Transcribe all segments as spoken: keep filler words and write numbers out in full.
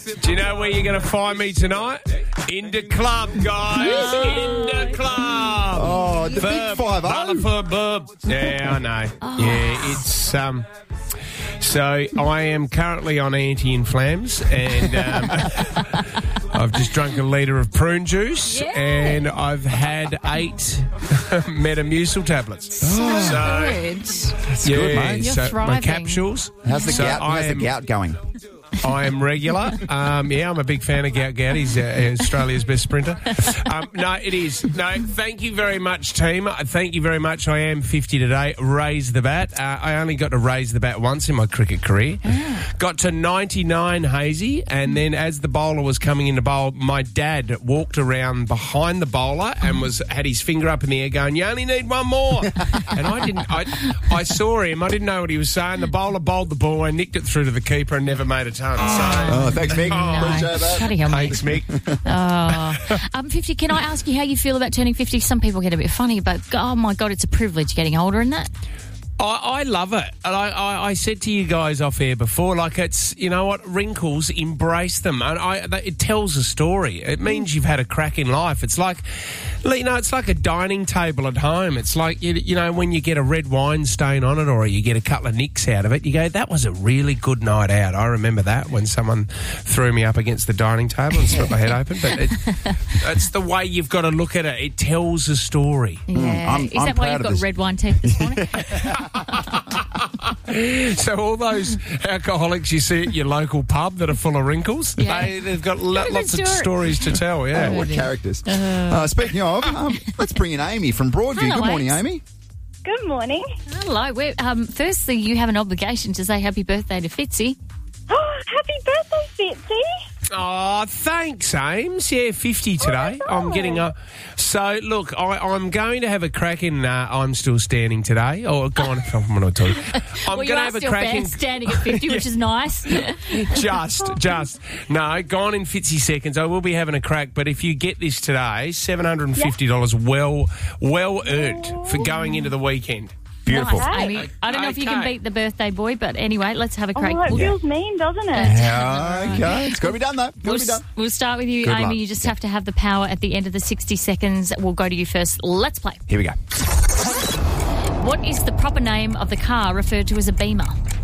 Do you know where you're going to find me tonight? In the club, guys. In the club. Oh, the Burb, big five oh. Mulliford Burb. Yeah, I know. Oh. Yeah, it's... um. So I am currently on anti-inflams and um, I've just drunk a litre of prune juice yeah. and I've had eight Metamucil tablets. Oh, so, good. That's yeah, good, mate. You're so thriving. my capsules. How's the so gout? How's I the am, gout going? I am regular. Um, yeah, I'm a big fan of Gout Gout. He's uh, Australia's best sprinter. Um, no, it is. No, thank you very much, team. Uh, Thank you very much. I am fifty today. Raise the bat. Uh, I only got to raise the bat once in my cricket career. Ah. Got to ninety-nine, Hazy, and then as the bowler was coming in to bowl, my dad walked around behind the bowler and was had his finger up in the air going, "You only need one more." And I didn't. I, I saw him. I didn't know what he was saying. The bowler bowled the ball. I nicked it through to the keeper and never made a ton. So, Oh, thanks, Mick. No. Appreciate that. Bloody hell, mate. thanks, Mick. Oh. Um, fifty, can I ask you how you feel about turning fifty? Some people get a bit funny, but oh my God, it's a privilege getting older and that. I, I love it. And I, I, I said to you guys off air before, like, it's, you know what, wrinkles, embrace them. And I, it tells a story. It means you've had a crack in life. It's like, you know, it's like a dining table at home. It's like, you, you know, when you get a red wine stain on it or you get a couple of nicks out of it, you go, that was a really good night out. I remember that when someone threw me up against the dining table and split my head open. But it, it's the way you've got to look at it. It tells a story. Yeah. I'm- Is I'm that why proud you've of got this. red wine teeth this morning? So all those alcoholics you see at your local pub that are full of wrinkles, Yeah. they, they've got lo- Good lots of story. stories to tell, yeah. Oh, what characters. Uh, speaking of, um, let's bring in Amy from Broadview. Hello, Good morning, Ace. Amy. Good morning. Hello. We're, um, firstly, you have an obligation to say happy birthday to Fitzy. Oh, happy birthday, Fitzy. Oh, thanks, Ames. Yeah, fifty today. Oh, I'm getting a... So, look, I, I'm going to have a crack in uh, I'm Still Standing today. Oh, go on, what am I talking? I'm well, you going to are have a still crack fair, in... standing at fifty, which is nice. Just, just. No, gone in fifty seconds. I will be having a crack, but if you get this today, seven hundred fifty dollars well, well earned for going into the weekend. Beautiful. Nice, Amy. I don't know if you can Okay. beat the birthday boy, but anyway, let's have a crack. Oh, it We'll- feels mean, doesn't it? Yeah, okay. It's got to be done, though. Got to We'll, be done. we'll start with you, Good Amy. luck. You just have to have the power at the end of the sixty seconds. We'll go to you first. Let's play. Here we go. What is the proper name of the car referred to as a Beamer?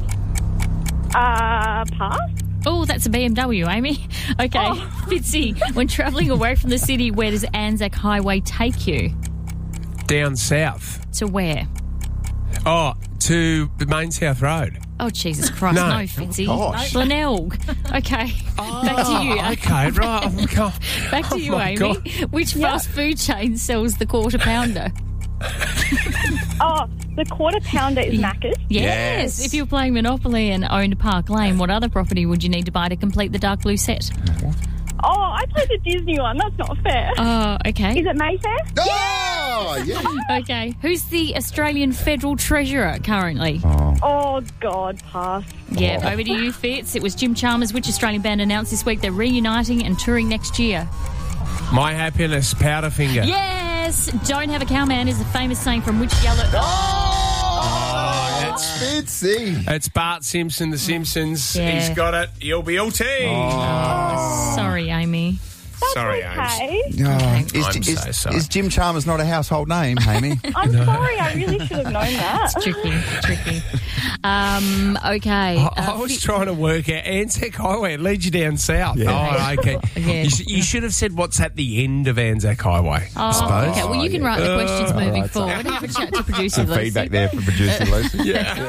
Uh, pass? Oh, that's a B M W, Amy. Okay, Oh. Fitzy, when travelling away from the city, where does Anzac Highway take you? Down south. To where? Oh, to the Main South Road. Oh, Jesus Christ, No. no, Fitzy. Gosh. Glenelg. Okay, back to you. Oh, okay, right. Oh, God. Back to Oh, you, my Amy. God. Which fast food chain sells the quarter pounder? Oh, the quarter pounder is Macca's. Yes. Yes. If you're playing Monopoly and owned Park Lane, what other property would you need to buy to complete the dark blue set? Oh, I played the Disney one. That's not fair. Oh, okay. Is it Mayfair? Oh, yeah. Okay. Who's the Australian Federal Treasurer currently? Oh, God, pass. Yeah, over to you, Fitz. It was Jim Chalmers. Which Australian band announced this week they're reuniting and touring next year? My Happiness, Powderfinger. Yes! Don't have a cowman is a famous saying from which yellow... Oh, that's... Fitzy. It's Bart Simpson, The Simpsons. Yeah. He's got it. He'll be all tea. Oh, sorry, Amy. Sorry, Ames. Okay. Oh, is, I'm is, so sorry. is Jim Chalmers not a household name, Amy? I'm sorry. I really should have known that. Tricky, tricky. Um, okay. I, Uh, I was Fit- trying to work out Anzac Highway. It leads you down south. Yeah. Oh, okay. Yeah. You, sh- you should have said what's at the end of Anzac Highway. Oh, suppose. okay. Well, you can write the questions Uh, moving right, so- forward. Have a chat to producer Some Lucy. feedback there from producer Lucy.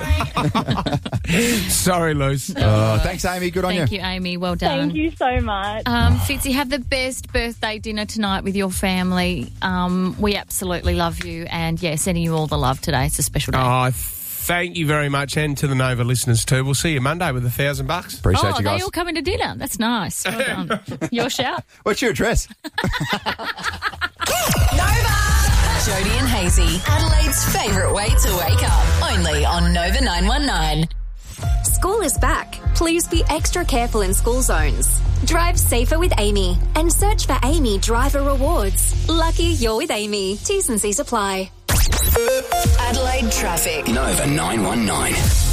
Sorry, Luce. Oh, thanks, Amy. Good on Thank you. you, Amy. Well done. Thank you so much. Um, Fitzy, have the best birthday dinner tonight with your family. Um, we absolutely love you, and yeah, sending you all the love today. It's a special day. Oh, thank you very much, and to the Nova listeners too. We'll see you Monday with a thousand bucks. Appreciate oh, you guys. they all coming to dinner. That's nice. Well done. Your shout? What's your address? Jody and Hazy, Adelaide's favourite way to wake up. Only on Nova nine one nine. School is back. Please be extra careful in school zones. Drive safer with Amy and search for Amy Driver Rewards. Lucky you're with Amy. T's and C's apply. Adelaide traffic. Nova nine one nine.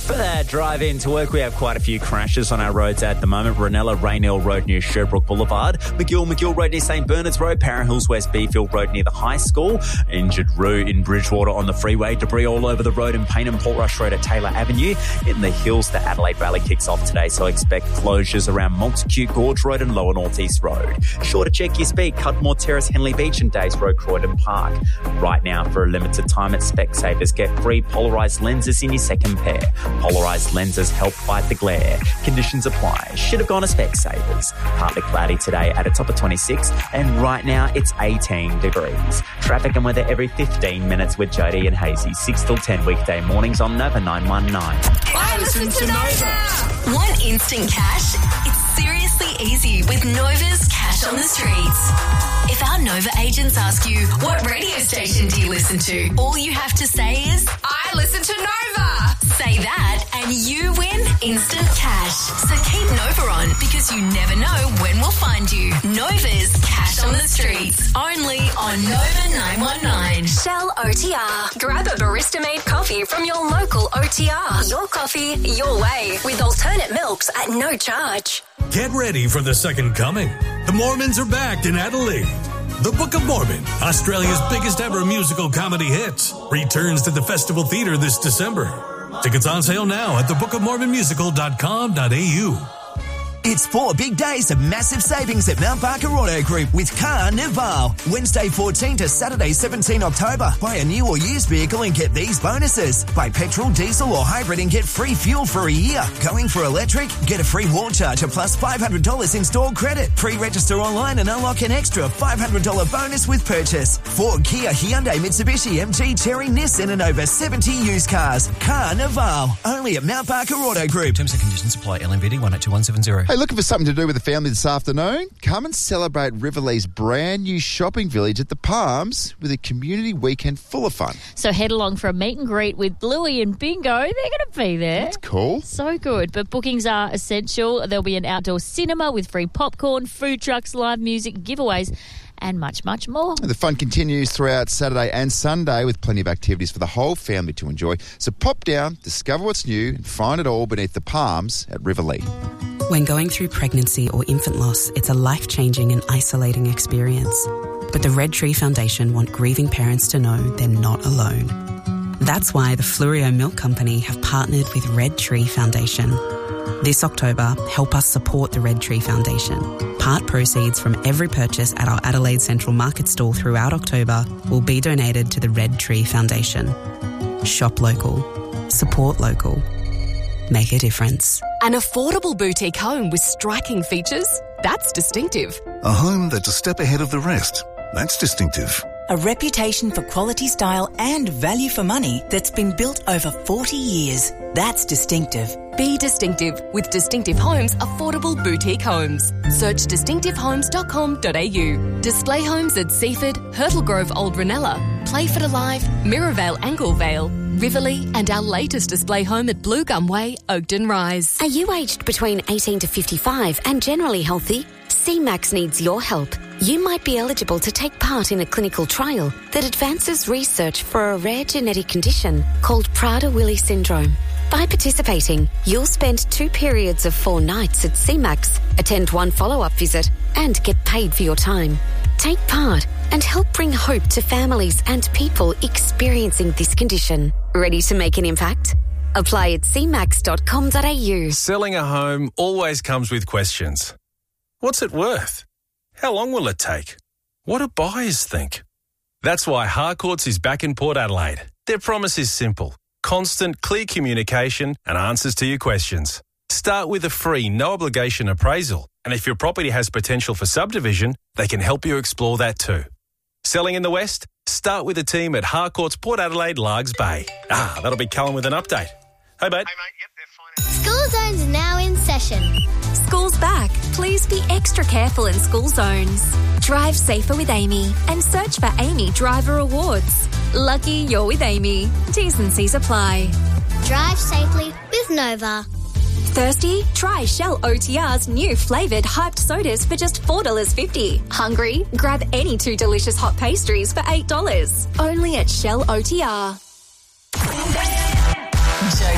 For that drive in to work, we have quite a few crashes on our roads at the moment. Ranella Raynell Road near Sherbrooke Boulevard, McGill McGill Road near St Bernard's Road, Para Hills West Beefield Road near the high school, injured Roo in Bridgewater on the freeway, debris all over the road in Paynham, Portrush Road at Taylor Avenue. In the hills, the Adelaide Rally kicks off today, so expect closures around Montacute Gorge Road and Lower North East Road. Sure to check your speed, Cudmore Terrace, Henley Beach and Days Road, Croydon Park. Right now, for a limited time at Specsavers, get free polarised lenses in your second pair. Polarised lenses help fight the glare. Conditions apply. Should have gone to Specsavers. Partly cloudy today at a top of twenty-six, and right now it's eighteen degrees. Traffic and weather every fifteen minutes with Jody and Hazy, six till ten weekday mornings on Nova nine one nine. I listen to Nova. Want instant cash? It's seriously easy with Nova's Cash on the Streets. If our Nova agents ask you, what radio station do you listen to? All you have to say is, I listen to Nova. Say that and you win instant cash. So keep Nova on, because you never know when we'll find you. Nova's Cash on the Streets. Only on Nova nine one nine. Shell O T R. Grab a barista-made coffee from your local O T R. Your coffee, your way. With alternate milks at no charge. Get ready for the second coming. The Mormons are back in Adelaide. The Book of Mormon, Australia's biggest ever musical comedy hit, returns to the Festival Theatre this December. Tickets on sale now at the book of mormon musical dot com dot a u. It's four big days of massive savings at Mount Barker Auto Group with Carnival. Wednesday fourteenth to Saturday seventeenth October. Buy a new or used vehicle and get these bonuses. Buy petrol, diesel or hybrid and get free fuel for a year. Going for electric? Get a free wall charger plus five hundred dollars in-store credit. Pre-register online and unlock an extra five hundred dollars bonus with purchase. Ford, Kia, Hyundai, Mitsubishi, M G, Chery, Nissan and over seventy used cars. Carnival. Only at Mount Barker Auto Group. Terms and conditions apply. L M V D one eight two one seven zero. Hey, looking for something to do with the family this afternoon? Come and celebrate Riverlee's brand new shopping village at the Palms with a community weekend full of fun. So head along for a meet and greet with Bluey and Bingo. They're going to be there. That's cool. So good. But bookings are essential. There'll be an outdoor cinema with free popcorn, food trucks, live music, giveaways, and much, much more. The fun continues throughout Saturday and Sunday with plenty of activities for the whole family to enjoy. So pop down, discover what's new, and find it all beneath the palms at Riverlee. When going through pregnancy or infant loss, it's a life-changing and isolating experience. But the Red Tree Foundation want grieving parents to know they're not alone. That's why the Fluorio Milk Company have partnered with Red Tree Foundation. This October, help us support the Red Tree Foundation. Part proceeds from every purchase at our Adelaide Central Market stall throughout October will be donated to the Red Tree Foundation. Shop local. Support local. Make a difference. An affordable boutique home with striking features? That's distinctive. A home that's a step ahead of the rest? That's distinctive. A reputation for quality style and value for money that's been built over forty years. That's distinctive. Be distinctive with Distinctive Homes Affordable Boutique Homes. Search distinctive homes dot com dot a u. Display homes at Seaford, Hurtle Grove Old Ranella, Playford Alive, Mirrorvale Anglevale, Riverlea and our latest display home at Blue Gum Way, Oakden Rise. Are you aged between eighteen to fifty-five and generally healthy? C MAX needs your help. You might be eligible to take part in a clinical trial that advances research for a rare genetic condition called Prader-Willi syndrome. By participating, you'll spend two periods of four nights at C MAX, attend one follow-up visit, and get paid for your time. Take part and help bring hope to families and people experiencing this condition. Ready to make an impact? Apply at c max dot com dot a u. Selling a home always comes with questions. What's it worth? How long will it take? What do buyers think? That's why Harcourts is back in Port Adelaide. Their promise is simple. Constant, clear communication and answers to your questions. Start with a free, no-obligation appraisal. And if your property has potential for subdivision, they can help you explore that too. Selling in the West? Start with a team at Harcourts Port Adelaide, Largs Bay. Ah, that'll be Cullen with an update. Hey, mate. School Zones are now in session. School's back. Please be extra careful in school zones. Drive safer with Amy and search for Amy Driver Awards. Lucky you're with Amy. T's and C's apply. Drive safely with Nova. Thirsty? Try Shell O T R's new flavoured hyped sodas for just four dollars fifty. Hungry? Grab any two delicious hot pastries for eight dollars. Only at Shell O T R. Jody and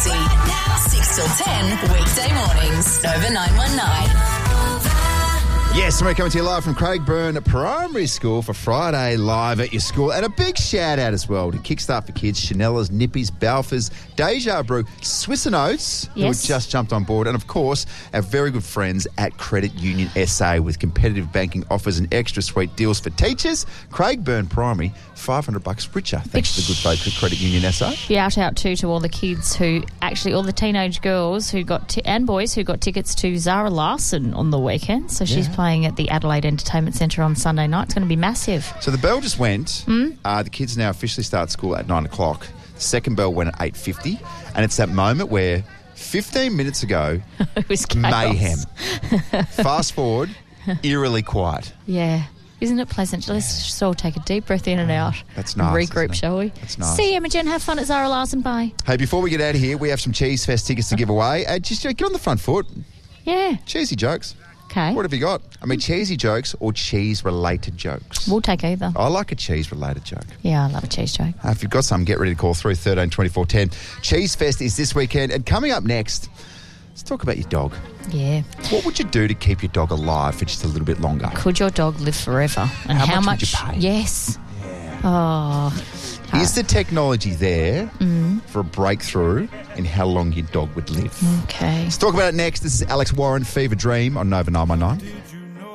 easy. six till ten, weekday mornings. Nova nine one nine. Yes, we're coming to you live from Craigburn Primary School for Friday Live at your school. And a big shout out as well to Kickstart for Kids, Chanella's, Nippies, Balfours, Deja Brew, Swiss and Oats, who Yes. have just jumped on board. And of course, our very good friends at Credit Union S A with competitive banking offers and extra sweet deals for teachers. Craigburn Primary, five hundred bucks richer. Thanks to the good folks at Credit Union S A. Shout out too to all the kids who, actually all the teenage girls who got t- and boys who got tickets to Zara Larson on the weekend. So she's Yeah. playing at the Adelaide Entertainment Centre on Sunday night. It's going to be massive. So the bell just went. Mm. Uh, the kids now officially start school at nine o'clock. The second bell went at eight fifty. And it's that moment where fifteen minutes ago, It was chaos. mayhem. Fast forward, eerily quiet. Yeah. Isn't it pleasant? Let's just all take a deep breath in and out. That's nice, Regroup, isn't it? shall we? That's nice. See you, Imogen. Have fun at Zara Larson. Bye. Hey, before we get out of here, we have some Cheese Fest tickets to give away. Uh, just uh, get on the front foot. Yeah. Cheesy jokes. Okay. What have you got? I mean, cheesy jokes or cheese-related jokes? We'll take either. I like a cheese-related joke. Yeah, I love a cheese joke. Uh, if you've got some, get ready to call through thirteen twenty-four ten. Cheese Fest is this weekend. And coming up next, let's talk about your dog. Yeah. What would you do to keep your dog alive for just a little bit longer? Could your dog live forever? And How how, much would you pay? Yes. Oh. Is the technology there Mm. for a breakthrough in how long your dog would live? Okay. Let's talk about it next. This is Alex Warren, Fever Dream on Nova nine one nine.